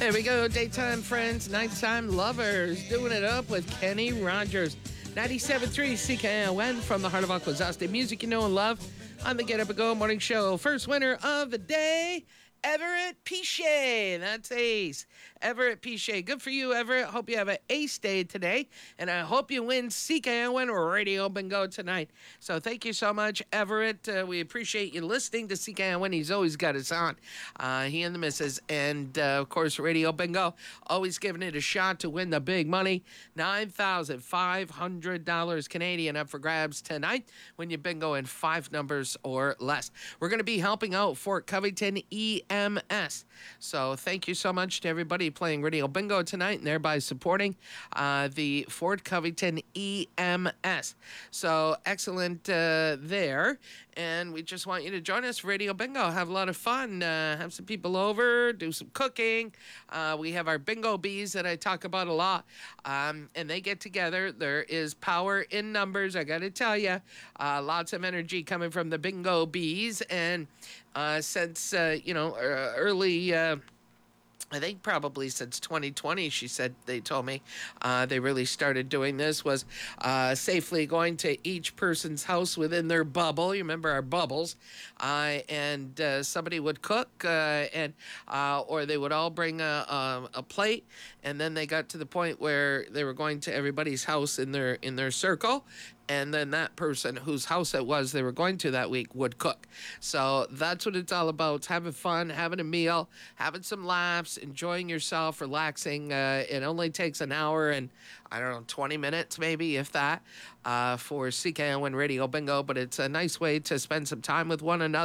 There we go, daytime friends, nighttime lovers, doing it up with Kenny Rogers. 97.3 CKLN from the heart of Akwesasne. Music you know and love on the Get Up and Go morning show. First winner of the day, Everett Pichet. That's ace. Everett Pichet. Good for you, Everett. Hope you have an ace day today. And I hope you win CKLN Radio Bingo tonight. So thank you so much, Everett. We appreciate you listening to CKLN. He's always got us on. He and the missus. And, of course, Radio Bingo. Always giving it a shot to win the big money. $9,500 Canadian up for grabs tonight when you bingo in 5 numbers or less. We're going to be helping out Fort Covington EMS. So thank you so much to everybody playing Radio Bingo tonight and thereby supporting the Fort Covington EMS. So excellent there. And we just want you to join us for Radio Bingo. Have a lot of fun. Have some people over. Do some cooking. We have our bingo bees that I talk about a lot. And they get together. There is power in numbers. I got to tell you. Lots of energy coming from the bingo bees. And since, early... I think probably since 2020, she said, they told me they really started doing this, was safely going to each person's house within their bubble. You remember our bubbles. And somebody would cook or they would all bring a plate. And then they got to the point where they were going to everybody's house in their circle. And then that person whose house it was they were going to that week would cook. So that's what it's all about. Having fun, having a meal, having some laughs, enjoying yourself, relaxing. It only takes an hour and, 20 minutes maybe, if that, for CKLN Radio Bingo. But it's a nice way to spend some time with one another.